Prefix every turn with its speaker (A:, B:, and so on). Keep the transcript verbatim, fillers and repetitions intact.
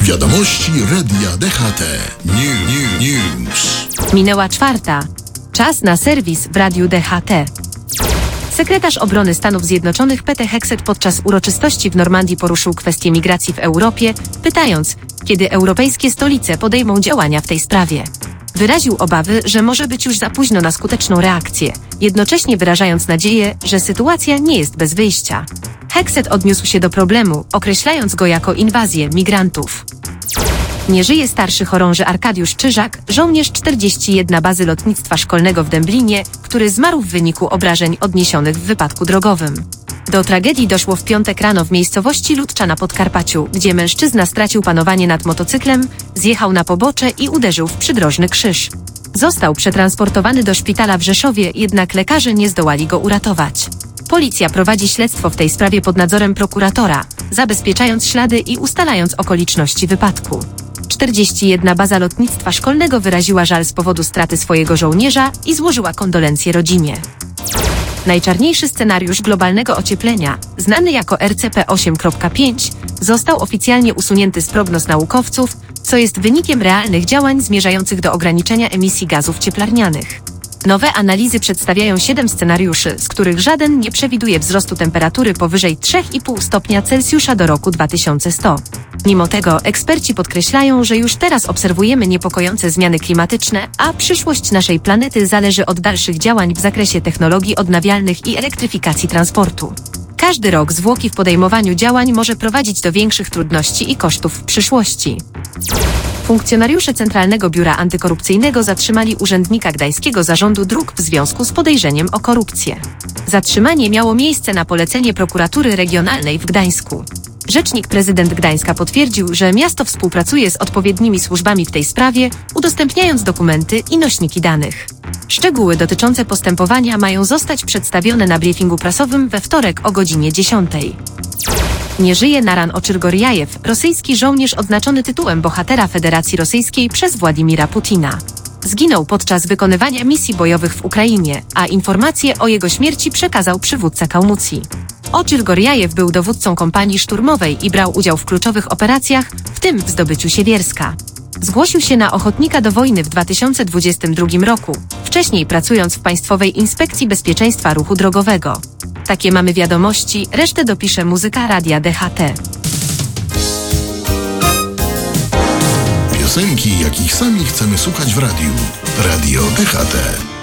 A: Wiadomości Radia D H T. New, new, news.
B: Minęła czwarta. Czas na serwis w Radiu D H T. Sekretarz Obrony Stanów Zjednoczonych Pete Hegseth podczas uroczystości w Normandii poruszył kwestię migracji w Europie, pytając, kiedy europejskie stolice podejmą działania w tej sprawie. Wyraził obawy, że może być już za późno na skuteczną reakcję, jednocześnie wyrażając nadzieję, że sytuacja nie jest bez wyjścia. Hegseth odniósł się do problemu, określając go jako inwazję migrantów. Nie żyje starszy chorąży Arkadiusz Czyżak, żołnierz czterdziestej pierwszej Bazy Lotnictwa Szkolnego w Dęblinie, który zmarł w wyniku obrażeń odniesionych w wypadku drogowym. Do tragedii doszło w piątek rano w miejscowości Ludcza na Podkarpaciu, gdzie mężczyzna stracił panowanie nad motocyklem, zjechał na pobocze i uderzył w przydrożny krzyż. Został przetransportowany do szpitala w Rzeszowie, jednak lekarze nie zdołali go uratować. Policja prowadzi śledztwo w tej sprawie pod nadzorem prokuratora, zabezpieczając ślady i ustalając okoliczności wypadku. czterdziesta pierwsza Baza Lotnictwa Szkolnego wyraziła żal z powodu straty swojego żołnierza i złożyła kondolencje rodzinie. Najczarniejszy scenariusz globalnego ocieplenia, znany jako R C P osiem kropka pięć, został oficjalnie usunięty z prognoz naukowców, co jest wynikiem realnych działań zmierzających do ograniczenia emisji gazów cieplarnianych. Nowe analizy przedstawiają siedem scenariuszy, z których żaden nie przewiduje wzrostu temperatury powyżej trzy i pół stopnia Celsjusza do roku dwa tysiące sto. Mimo tego eksperci podkreślają, że już teraz obserwujemy niepokojące zmiany klimatyczne, a przyszłość naszej planety zależy od dalszych działań w zakresie technologii odnawialnych i elektryfikacji transportu. Każdy rok zwłoki w podejmowaniu działań może prowadzić do większych trudności i kosztów w przyszłości. Funkcjonariusze Centralnego Biura Antykorupcyjnego zatrzymali urzędnika Gdańskiego Zarządu Dróg w związku z podejrzeniem o korupcję. Zatrzymanie miało miejsce na polecenie prokuratury regionalnej w Gdańsku. Rzecznik prezydent Gdańska potwierdził, że miasto współpracuje z odpowiednimi służbami w tej sprawie, udostępniając dokumenty i nośniki danych. Szczegóły dotyczące postępowania mają zostać przedstawione na briefingu prasowym we wtorek o godzinie dziesiątej. Nie żyje Naran Oczyrgorjajew, rosyjski żołnierz odznaczony tytułem bohatera Federacji Rosyjskiej przez Władimira Putina. Zginął podczas wykonywania misji bojowych w Ukrainie, a informacje o jego śmierci przekazał przywódca Kałmucji. Oczyrgorjajew był dowódcą kompanii szturmowej i brał udział w kluczowych operacjach, w tym w zdobyciu Siewierska. Zgłosił się na ochotnika do wojny w dwa tysiące dwudziestym drugim roku, wcześniej pracując w Państwowej Inspekcji Bezpieczeństwa Ruchu Drogowego. Takie mamy wiadomości, resztę dopisze muzyka Radia D H T.
A: Piosenki, jakich sami chcemy słuchać w radiu. Radio D H T.